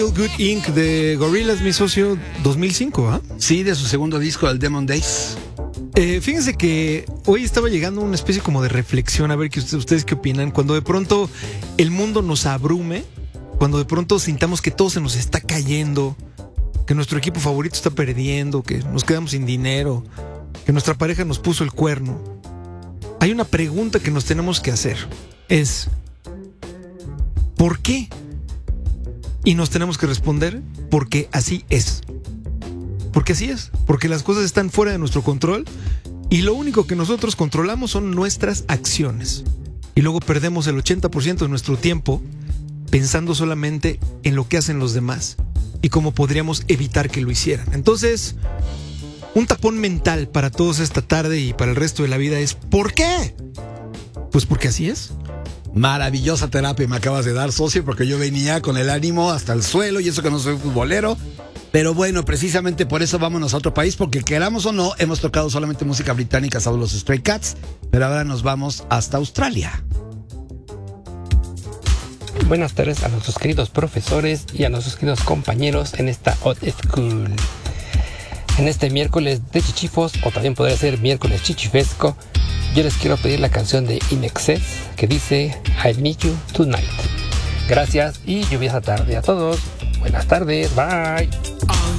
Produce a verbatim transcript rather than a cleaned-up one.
Feel Good incorporated de Gorillaz, mi socio, dos mil cinco, ¿ah? ¿eh? Sí, de su segundo disco, el Demon Days. Eh, fíjense que hoy estaba llegando una especie como de reflexión, a ver que ustedes, ustedes qué opinan, cuando de pronto el mundo nos abrume, cuando de pronto sintamos que todo se nos está cayendo, que nuestro equipo favorito está perdiendo, que nos quedamos sin dinero, que nuestra pareja nos puso el cuerno. Hay una pregunta que nos tenemos que hacer, es ¿por qué? Y nos tenemos que responder porque así es. Porque así es, porque las cosas están fuera de nuestro control y lo único que nosotros controlamos son nuestras acciones. Y luego perdemos el ochenta por ciento de nuestro tiempo pensando solamente en lo que hacen los demás y cómo podríamos evitar que lo hicieran. Entonces, un tapón mental para todos esta tarde y para el resto de la vida es ¿por qué? Pues porque así es. Maravillosa terapia me acabas de dar, socio, porque yo venía con el ánimo hasta el suelo y eso que no soy futbolero. Pero bueno, precisamente por eso vámonos a otro país, porque queramos o no, hemos tocado solamente música británica, salvo los Stray Cats, pero ahora nos vamos hasta Australia. Buenas tardes a nuestros queridos profesores y a nuestros queridos compañeros en esta Old School. En este miércoles de chichifos, o también podría ser miércoles chichifesco, yo les quiero pedir la canción de In Excess que dice I Need You Tonight. Gracias y lluviosa tarde a todos. Buenas tardes, bye.